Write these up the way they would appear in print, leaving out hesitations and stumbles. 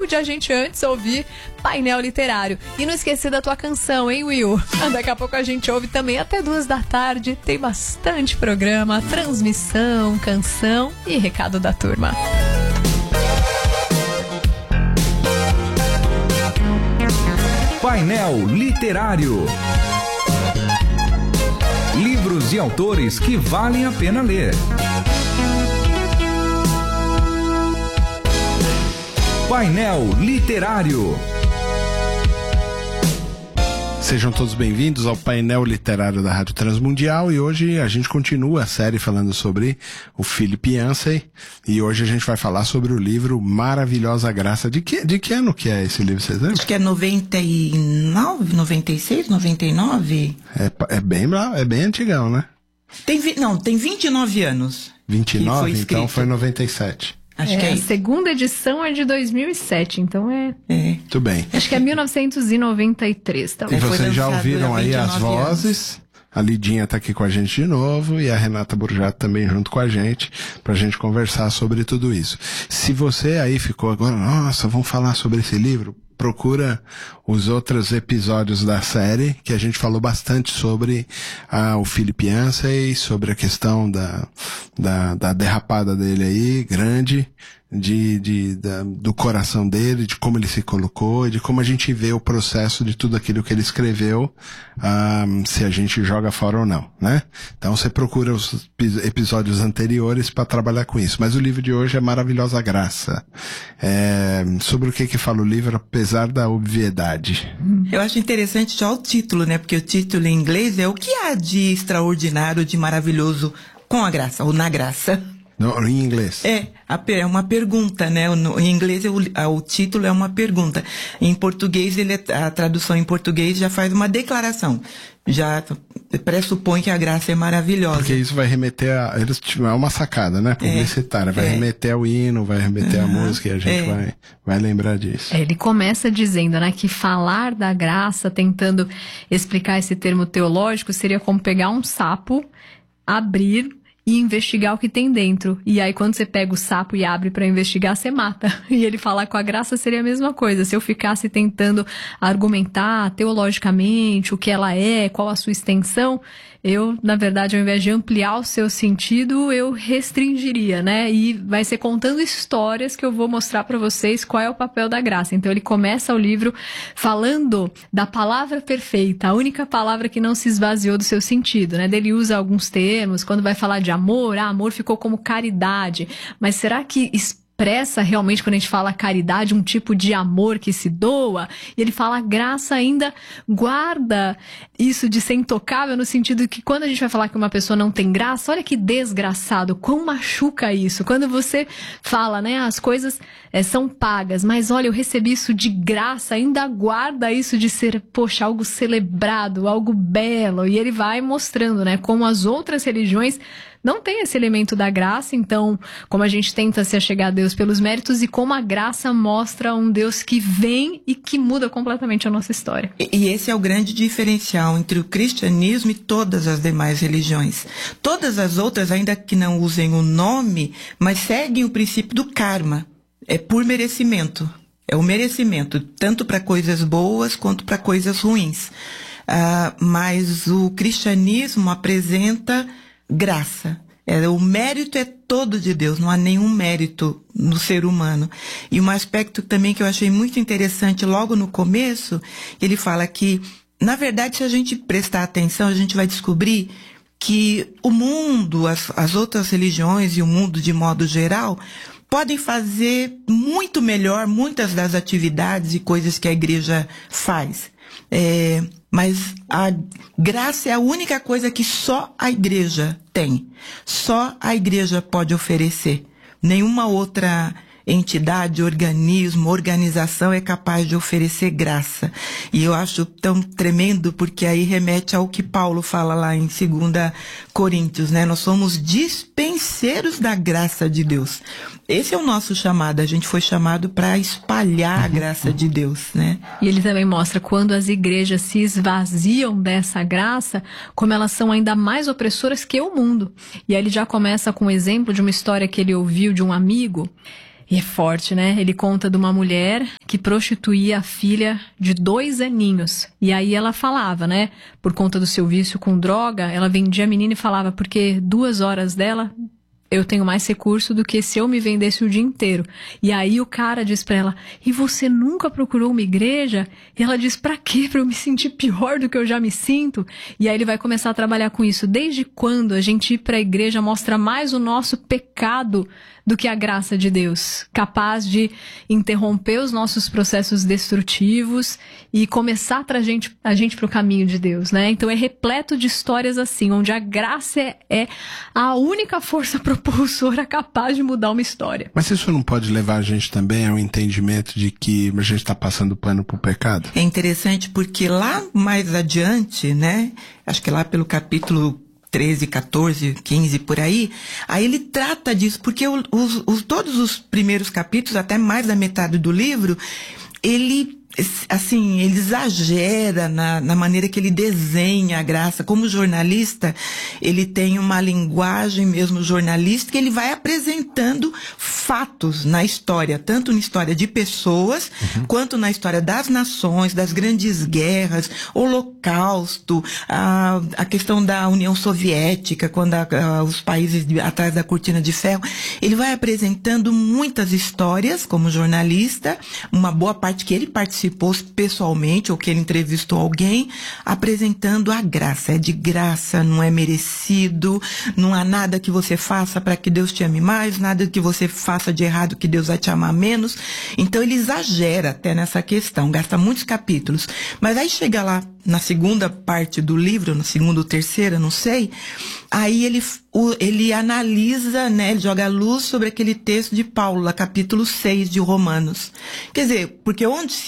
de a gente antes ouvir Painel Literário. E não esquecer da tua canção, hein, Will? Daqui a pouco a gente ouve também até 2 da tarde. Tem bastante programa, transmissão, canção e recado da turma. Painel Literário. Livros e autores que valem a pena ler. Painel Literário. Sejam todos bem-vindos ao Painel Literário da Rádio Transmundial, e hoje a gente continua a série falando sobre o Philip Yancey, e hoje a gente vai falar sobre o livro Maravilhosa Graça. De que ano que é esse livro, vocês lembram? Acho que é 99, 96, 99. É bem antigão, né? Tem 29 anos. 29? Então foi 97. Acho que é isso. A segunda edição é de 2007, então é... Muito bem. Acho que é 1993 também. E vocês já ouviram aí as vozes? A Lidinha tá aqui com a gente de novo e a Renata Burjato também junto com a gente, pra gente conversar sobre tudo isso. Se você aí ficou agora, nossa, vamos falar sobre esse livro, procura os outros episódios da série, que a gente falou bastante sobre o Philip Yancey, sobre a questão da derrapada dele aí, grande, do coração dele, de como ele se colocou, de como a gente vê o processo de tudo aquilo que ele escreveu, se a gente joga fora ou não, né? Então você procura os episódios anteriores para trabalhar com isso. Mas o livro de hoje é Maravilhosa Graça. Sobre o que fala o livro, apesar da obviedade. Eu acho interessante já o título, né? Porque o título em inglês é o que há de extraordinário, de maravilhoso com a graça, ou na graça. Em inglês. É uma pergunta, né? Em inglês o título é uma pergunta. Em português, a tradução em português já faz uma declaração. Já pressupõe que a graça é maravilhosa. Porque isso vai remeter é uma sacada, né? Publicitária. Vai remeter ao hino, vai remeter à música, e a gente vai lembrar disso. Ele começa dizendo, né, que falar da graça, tentando explicar esse termo teológico, seria como pegar um sapo, abrir e investigar o que tem dentro. E aí, quando você pega o sapo e abre para investigar, você mata. E ele fala com a graça seria a mesma coisa. Se eu ficasse tentando argumentar teologicamente o que ela é, qual a sua extensão, eu, na verdade, ao invés de ampliar o seu sentido, eu restringiria, né? E vai ser contando histórias que eu vou mostrar para vocês qual é o papel da graça. Então, ele começa o livro falando da palavra perfeita, a única palavra que não se esvaziou do seu sentido, né? Ele usa alguns termos, quando vai falar de amor, amor ficou como caridade. Mas será que expressa realmente, quando a gente fala caridade, um tipo de amor que se doa? E ele fala, a graça ainda guarda isso de ser intocável, no sentido que quando a gente vai falar que uma pessoa não tem graça, olha que desgraçado, quão machuca isso. Quando você fala, né, as coisas são pagas, mas olha, eu recebi isso de graça, ainda guarda isso de ser, poxa, algo celebrado, algo belo. E ele vai mostrando, né, como as outras religiões não tem esse elemento da graça. Então, como a gente tenta se achegar a Deus pelos méritos, e como a graça mostra um Deus que vem e que muda completamente a nossa história. E esse é o grande diferencial entre o cristianismo e todas as demais religiões. Todas as outras, ainda que não usem o nome, mas seguem o princípio do karma. É por merecimento. É o merecimento, tanto para coisas boas quanto para coisas ruins. Mas o cristianismo apresenta graça. O mérito é todo de Deus, não há nenhum mérito no ser humano. E um aspecto também que eu achei muito interessante logo no começo, ele fala que, na verdade, se a gente prestar atenção, a gente vai descobrir que o mundo, as outras religiões e o mundo de modo geral, podem fazer muito melhor muitas das atividades e coisas que a igreja faz. Mas a graça é a única coisa que só a igreja tem. Só a igreja pode oferecer. Nenhuma outra entidade, organismo, organização é capaz de oferecer graça. E eu acho tão tremendo, porque aí remete ao que Paulo fala lá em 2 Coríntios, né? Nós somos dispenseiros da graça de Deus. Esse é o nosso chamado. A gente foi chamado para espalhar a graça de Deus, né? E ele também mostra quando as igrejas se esvaziam dessa graça, como elas são ainda mais opressoras que o mundo. E aí ele já começa com um exemplo de uma história que ele ouviu de um amigo. E é forte, né? Ele conta de uma mulher que prostituía a filha de 2 aninhos. E aí ela falava, né? Por conta do seu vício com droga, ela vendia a menina e falava, porque 2 horas dela eu tenho mais recurso do que se eu me vendesse o dia inteiro. E aí o cara diz pra ela, e você nunca procurou uma igreja? E ela diz, pra quê? Pra eu me sentir pior do que eu já me sinto? E aí ele vai começar a trabalhar com isso. Desde quando a gente ir pra igreja mostra mais o nosso pecado do que a graça de Deus, capaz de interromper os nossos processos destrutivos e começar a gente para o caminho de Deus, né? Então é repleto de histórias assim, onde a graça é a única força propulsora capaz de mudar uma história. Mas isso não pode levar a gente também ao entendimento de que a gente está passando pano pro pecado? É interessante porque lá mais adiante, né? Acho que lá pelo capítulo 13, 14, 15, por aí ele trata disso, porque todos os primeiros capítulos, até mais da metade do livro, ele exagera na maneira que ele desenha a graça. Como jornalista, ele tem uma linguagem mesmo jornalística, ele vai apresentando fatos na história, tanto na história de pessoas, quanto na história das nações, das grandes guerras, Holocausto, a questão da União Soviética, quando os países atrás da cortina de ferro. Ele vai apresentando muitas histórias como jornalista, uma boa parte que ele participou pessoalmente, ou que ele entrevistou alguém, apresentando a graça. É de graça, não é merecido, não há nada que você faça para que Deus te ame mais, nada que você faça de errado que Deus vai te amar menos. Então ele exagera até nessa questão, gasta muitos capítulos. Mas aí chega lá na segunda parte do livro, no segundo ou terceiro, não sei, aí ele analisa, né, ele joga luz sobre aquele texto de Paulo, capítulo 6 de Romanos. Quer dizer, porque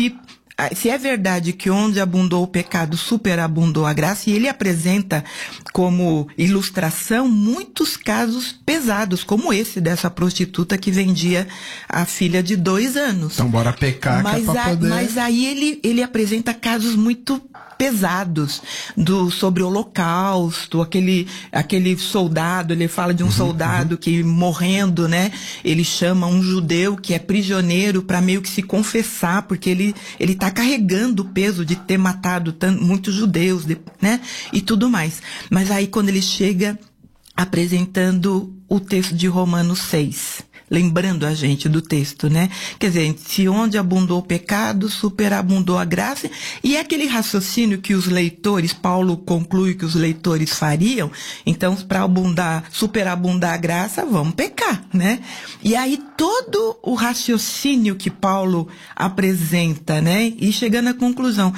se é verdade que onde abundou o pecado, superabundou a graça, e ele apresenta como ilustração muitos casos pesados, como esse dessa prostituta que vendia a filha de 2 anos. Então bora pecar, mas, que é pra poder... Mas aí ele apresenta casos muito pesados sobre o Holocausto, aquele soldado, ele fala de um soldado que morrendo, né, ele chama um judeu que é prisioneiro para meio que se confessar, porque ele tá carregando o peso de ter matado muitos judeus, né, e tudo mais. Mas aí quando ele chega apresentando o texto de Romanos 6, lembrando a gente do texto, né? Quer dizer, se onde abundou o pecado, superabundou a graça, e é aquele raciocínio que os leitores, Paulo conclui que os leitores fariam, então para superabundar a graça, vamos pecar, né? E aí todo o raciocínio que Paulo apresenta, né? E chegando à conclusão,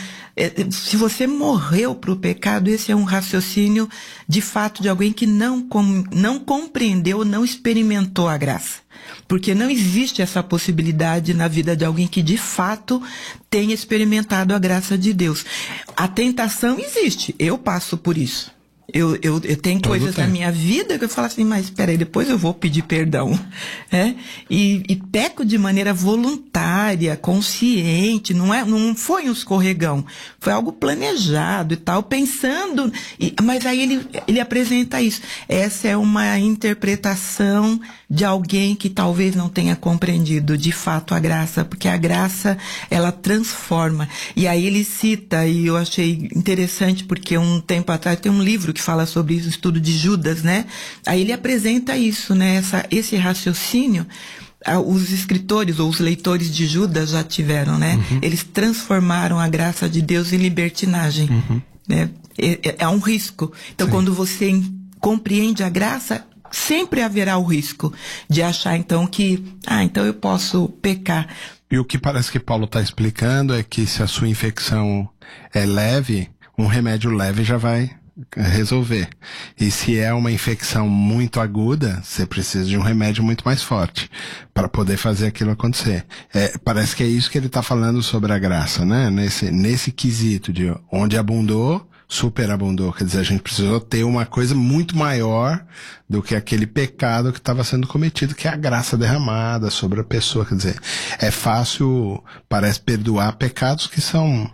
se você morreu para o pecado, esse é um raciocínio de fato de alguém que não compreendeu, não experimentou a graça. Porque não existe essa possibilidade na vida de alguém que de fato tenha experimentado a graça de Deus. A tentação existe, eu passo por isso. Eu tenho coisas na minha vida que eu falo assim, mas espera aí, depois eu vou pedir perdão, né? E peco de maneira voluntária, consciente, não foi um escorregão, foi algo planejado e tal, pensando, mas aí ele apresenta isso. Essa é uma interpretação de alguém que talvez não tenha compreendido de fato a graça, porque a graça, ela transforma. E aí ele cita, e eu achei interessante, porque um tempo atrás tem um livro que fala sobre isso, o estudo de Judas, né? Aí ele apresenta isso, né? Esse raciocínio, os escritores ou os leitores de Judas já tiveram, né? Eles transformaram a graça de Deus em libertinagem, né? É um risco. Então, quando você compreende a graça, sempre haverá o risco de achar, então, que, então eu posso pecar. E o que parece que Paulo está explicando é que se a sua infecção é leve, um remédio leve já vai resolver. E se é uma infecção muito aguda, você precisa de um remédio muito mais forte para poder fazer aquilo acontecer. Parece que é isso que ele está falando sobre a graça, né? Nesse quesito de onde abundou, superabundou. Quer dizer, a gente precisou ter uma coisa muito maior do que aquele pecado que estava sendo cometido, que é a graça derramada sobre a pessoa. Quer dizer, é fácil, parece, perdoar pecados que são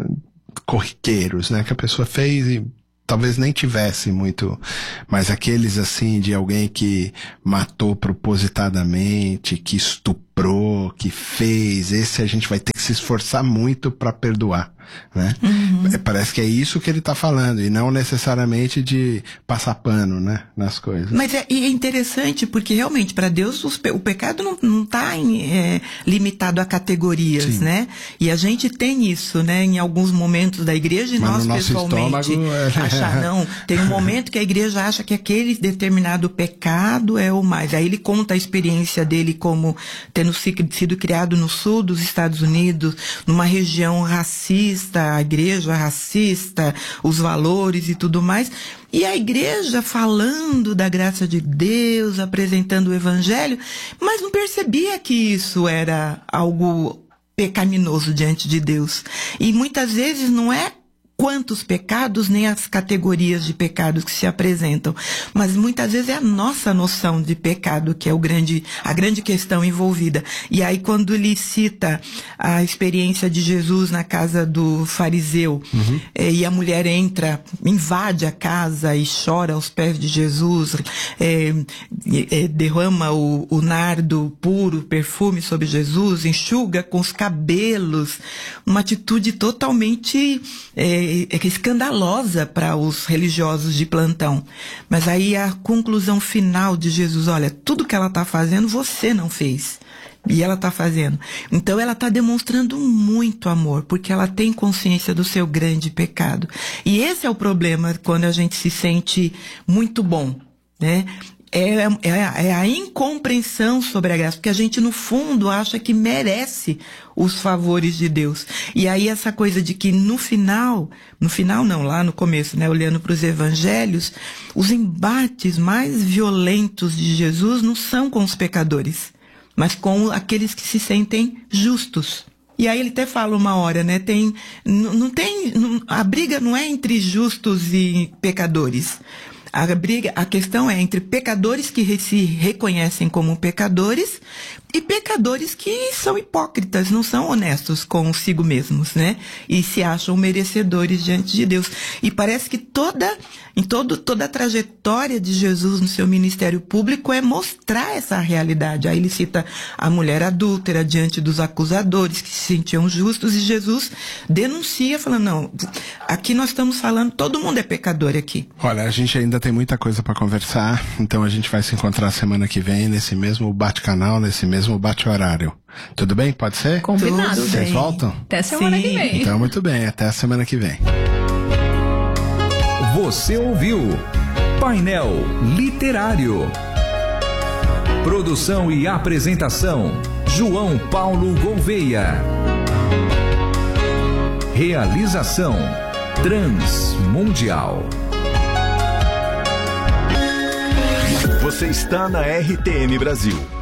corriqueiros, né? Que a pessoa fez e talvez nem tivesse muito, mas aqueles assim de alguém que matou propositadamente, que estuprou, estuprou, que fez, esse a gente vai ter que se esforçar muito para perdoar, né? Parece que é isso que ele está falando, e não necessariamente de passar pano, né, nas coisas. Mas é interessante, porque realmente para Deus o pecado não está limitado a categorias, sim, né? E a gente tem isso, né, em alguns momentos da igreja, e mas nós pessoalmente achar, não, tem um momento que a igreja acha que aquele determinado pecado é o mais. Aí ele conta a experiência dele como tendo sido criado no sul dos Estados Unidos, numa região racista, a igreja racista, os valores e tudo mais. E a igreja falando da graça de Deus, apresentando o evangelho, mas não percebia que isso era algo pecaminoso diante de Deus. E muitas vezes não é quantos pecados, nem as categorias de pecados que se apresentam, mas muitas vezes é a nossa noção de pecado que é a grande questão envolvida. E aí quando ele cita a experiência de Jesus na casa do fariseu, e a mulher invade a casa e chora aos pés de Jesus, derrama o nardo puro, perfume sobre Jesus, enxuga com os cabelos, uma atitude totalmente escandalosa para os religiosos de plantão. Mas aí a conclusão final de Jesus, olha, tudo que ela está fazendo, você não fez. E ela está fazendo. Então ela está demonstrando muito amor, porque ela tem consciência do seu grande pecado. E esse é o problema quando a gente se sente muito bom, né? É a incompreensão sobre a graça, porque a gente no fundo acha que merece os favores de Deus. E aí essa coisa de que no final não, lá no começo, né, olhando para os evangelhos, os embates mais violentos de Jesus não são com os pecadores, mas com aqueles que se sentem justos. E aí ele até fala uma hora, né, a briga não é entre justos e pecadores. A questão é entre pecadores que se reconhecem como pecadores e pecadores que são hipócritas, não são honestos consigo mesmos, né? E se acham merecedores diante de Deus. E parece que toda a trajetória de Jesus no seu ministério público é mostrar essa realidade. Aí ele cita a mulher adúltera diante dos acusadores que se sentiam justos, e Jesus denuncia, falando, não, aqui nós estamos falando, todo mundo é pecador aqui. Olha, a gente ainda tem muita coisa para conversar, então a gente vai se encontrar semana que vem nesse mesmo bate-canal, nesse mesmo bate-horário. Tudo bem? Pode ser? Combinado. Vocês voltam? Até semana que vem. Então, muito bem. Até a semana que vem. Você ouviu Painel Literário. Produção e apresentação: João Paulo Gouveia. Realização: Transmundial. Você está na RTM Brasil.